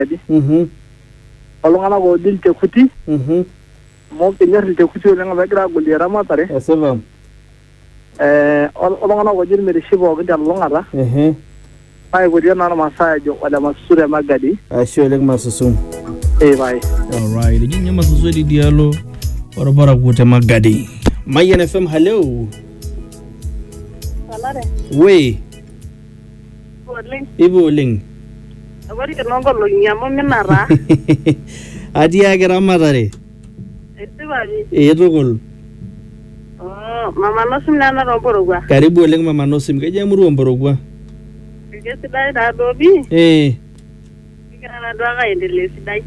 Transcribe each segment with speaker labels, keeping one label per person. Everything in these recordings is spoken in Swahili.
Speaker 1: olungana go dilte kuti mo kenyer dilte kuti olanga bagira goli ramatare
Speaker 2: Eseva.
Speaker 1: olungana go jir mere shibo go dalongara ay go dia na masaya jo wala masure magadi
Speaker 2: Asho lek masusun.
Speaker 1: Bye.
Speaker 2: All right. Jinya masusun di dialo. Orabara kute magadi. Mayan FM, hello.
Speaker 3: Salare.
Speaker 2: We.
Speaker 3: Boling.
Speaker 2: Ibu ling.
Speaker 3: Abari kenongo lo nyamo minara.
Speaker 2: Adia geramatare.
Speaker 3: Etibari.
Speaker 2: Edogol.
Speaker 3: Oh, mama nosim nana romborogwa.
Speaker 2: Karibu ling mama nosim kaja muru romborogwa.
Speaker 3: Kesi dai da dobi. Kana doga endele sidai.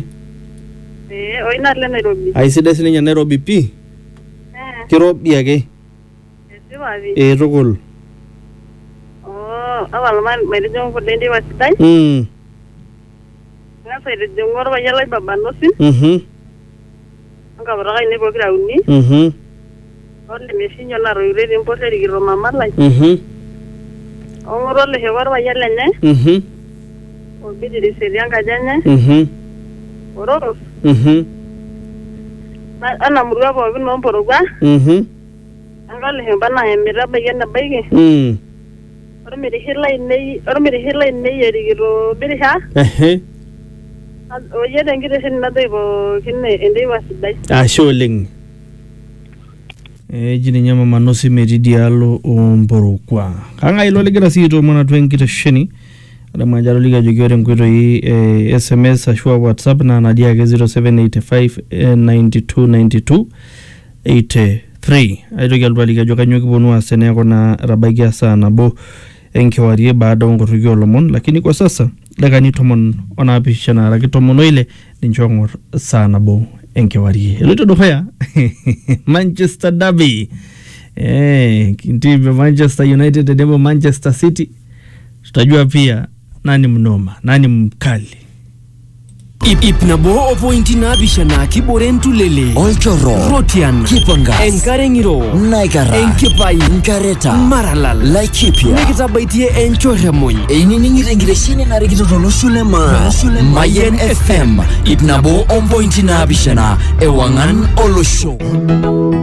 Speaker 3: Oina le Nairobi.
Speaker 2: Ai sidai sinya Nairobi pi. Kirobi ake.
Speaker 3: Etibari.
Speaker 2: Edogol.
Speaker 3: Oh, awal man mere jong ko dendi wasidai. Ngasa ide jongor ba yalla baba nosim. Anga baraga ine bo grauni. Olle mesinyo la roire de importe di Roma malai. Ongoro le hewar ba yalla ne. O bidi di serian kajanya. Oro. Ana murwa bo bi non porogwa. Anga le hembana hemira ba yalla baige. Oro mere hirla ne yeri giro biri ha. O yede ngire sin na debo kinne ende wasidai.
Speaker 2: Asholing. Jini nyama manosi meridialo omborokwa. Kanga ilo ligira sito mwana tuengita sheni. Ada majalo liga jogore mkwito hii SMS ashua WhatsApp na nadia ke 0785-9292-83. Aito kialwa liga joka nyoki bonua seneko na rabaikia sana bo enke warie baada ongotukio lomon. Lakini kwa sasa daga ni tomon onapishana raki tomon oile ninchongor sana bo enke warie. Elito dohaya Manchester Derby. Kintibe Manchester United demo Manchester City. Tutajua pia nani mnoma, nani mkali.
Speaker 4: Ipnabo opointi na bishana kiborentu lele Olchoro Rotian Kipanga Enkarengiro Naikara Enkipai Nkareta Maralal Laikipia Nekitabaiti enchoremony Eininingirengire shine na regito tolo Sulema Mayen FM Ipnabo opointi na bishana Ewangan Olosho